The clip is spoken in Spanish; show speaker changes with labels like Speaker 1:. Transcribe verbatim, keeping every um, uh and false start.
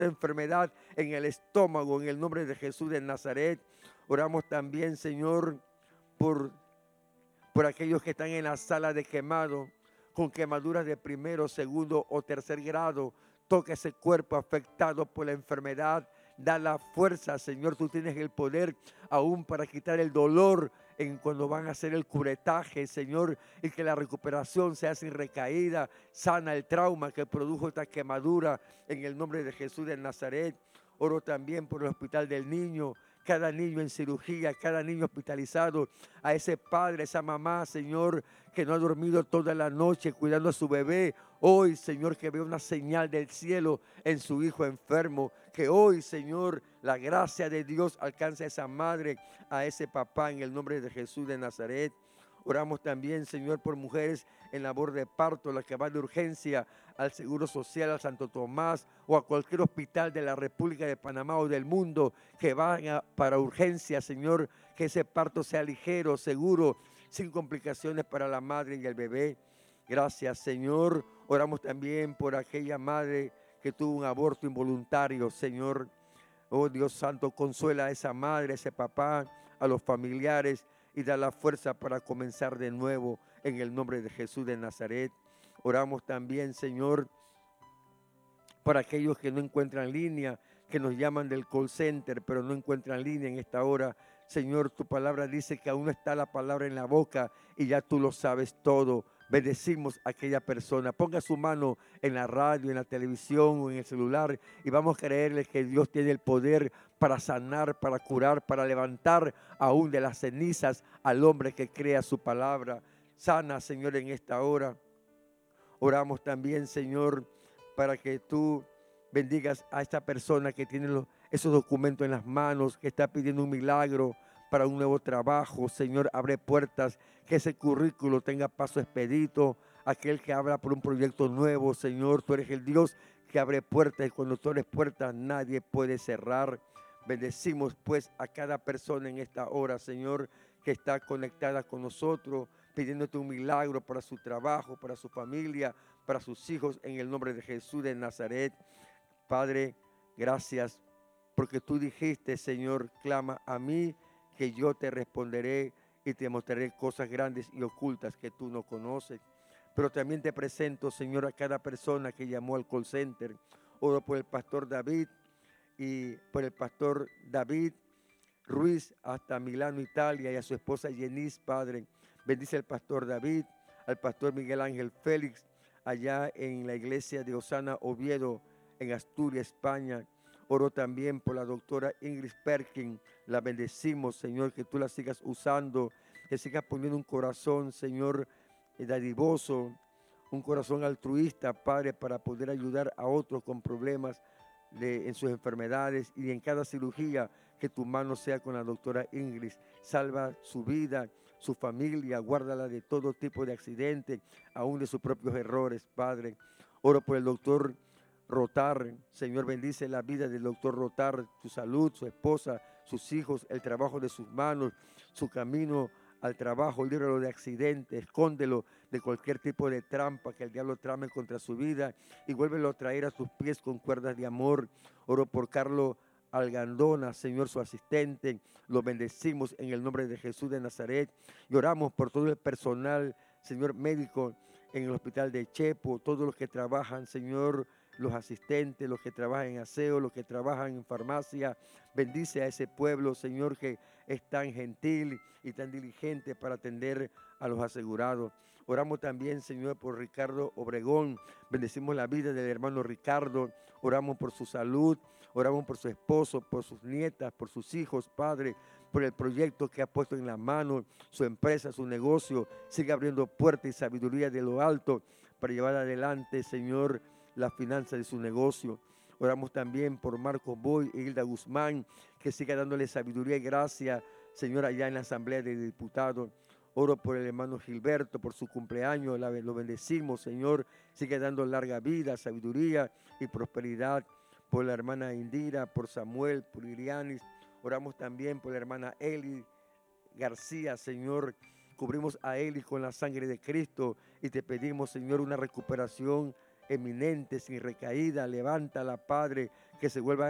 Speaker 1: enfermedad en el estómago, en el nombre de Jesús de Nazaret. Oramos también, Señor, por, por aquellos que están en la sala de quemado, con quemaduras de primero, segundo o tercer grado. Toca ese cuerpo afectado por la enfermedad. Da la fuerza, Señor. Tú tienes el poder aún para quitar el dolor en cuando van a hacer el curetaje, Señor, y que la recuperación sea sin recaída. Sana el trauma que produjo esta quemadura en el nombre de Jesús de Nazaret. Oro también por el hospital del niño, cada niño en cirugía, cada niño hospitalizado, a ese padre, esa mamá, Señor, que no ha dormido toda la noche cuidando a su bebé. Hoy, Señor, que vea una señal del cielo en su hijo enfermo. Que hoy, Señor, la gracia de Dios alcance a esa madre, a ese papá, en el nombre de Jesús de Nazaret. Oramos también, Señor, por mujeres en labor de parto, las que van de urgencia al Seguro Social, al Santo Tomás o a cualquier hospital de la República de Panamá o del mundo, que van a, para urgencia, Señor, que ese parto sea ligero, seguro, sin complicaciones para la madre y el bebé. Gracias, Señor. Oramos también por aquella madre que tuvo un aborto involuntario, Señor. Oh Dios Santo, consuela a esa madre, a ese papá, a los familiares y da la fuerza para comenzar de nuevo en el nombre de Jesús de Nazaret. Oramos también, Señor, para aquellos que no encuentran línea, que nos llaman del call center, pero no encuentran línea en esta hora. Señor, tu palabra dice que aún no está la palabra en la boca y ya tú lo sabes todo. Bendecimos a aquella persona. Ponga su mano en la radio, en la televisión o en el celular y vamos a creerle que Dios tiene el poder para sanar, para curar, para levantar aún de las cenizas al hombre que crea su palabra. Sana, Señor, en esta hora. Oramos también, Señor, para que tú bendigas a esta persona que tiene los, esos documentos en las manos, que está pidiendo un milagro para un nuevo trabajo. Señor, abre puertas, que ese currículo tenga paso expedito. Aquel que habla por un proyecto nuevo, Señor, tú eres el Dios que abre puertas, y cuando tú abres puertas nadie puede cerrar. Bendecimos pues a cada persona en esta hora, Señor, que está conectada con nosotros, pidiéndote un milagro para su trabajo, para su familia, para sus hijos, en el nombre de Jesús de Nazaret. Padre, gracias, porque tú dijiste, Señor, clama a mí, que yo te responderé y te mostraré cosas grandes y ocultas que tú no conoces. Pero también te presento, Señor, a cada persona que llamó al call center. Oro por el pastor David y por el pastor David Ruiz hasta Milano, Italia, y a su esposa Yenis, Padre. Bendice al pastor David, al pastor Miguel Ángel Félix, allá en la iglesia de Osana Oviedo, en Asturias, España. Oro también por la doctora Ingrid Perkin. La bendecimos, Señor, que tú la sigas usando, que sigas poniendo un corazón, Señor, dadivoso, un corazón altruista, Padre, para poder ayudar a otros con problemas de, en sus enfermedades, y en cada cirugía que tu mano sea con la doctora Ingrid. Salva su vida, su familia, guárdala de todo tipo de accidentes, aún de sus propios errores, Padre. Oro por el doctor Rotar. Señor, bendice la vida del doctor Rotar, su salud, su esposa, sus hijos, el trabajo de sus manos, su camino al trabajo. Líbralo de accidentes, escóndelo de cualquier tipo de trampa que el diablo trame contra su vida y vuélvelo a traer a sus pies con cuerdas de amor. Oro por Carlos Algandona, Señor, su asistente. Lo bendecimos en el nombre de Jesús de Nazaret y oramos por todo el personal, Señor, médico en el hospital de Chepo, todos los que trabajan, Señor, los asistentes, los que trabajan en aseo, los que trabajan en farmacia. Bendice a ese pueblo, Señor, que es tan gentil y tan diligente para atender a los asegurados. Oramos también, Señor, por Ricardo Obregón. Bendecimos la vida del hermano Ricardo. Oramos por su salud, oramos por su esposo, por sus nietas, por sus hijos, Padre, por el proyecto que ha puesto en la mano, su empresa, su negocio. Sigue abriendo puertas y sabiduría de lo alto para llevar adelante, Señor, la finanza de su negocio. Oramos también por Marcos Boy e Hilda Guzmán, que siga dándole sabiduría y gracia, Señor, allá en la Asamblea de Diputados. Oro por el hermano Gilberto, por su cumpleaños, lo bendecimos, Señor. Sigue dando larga vida, sabiduría y prosperidad. Por la hermana Indira, por Samuel, por Irianis. Oramos también por la hermana Eli García, Señor. Cubrimos a Eli con la sangre de Cristo y te pedimos, Señor, una recuperación eminente, sin recaída. Levántala, Padre, que se vuelva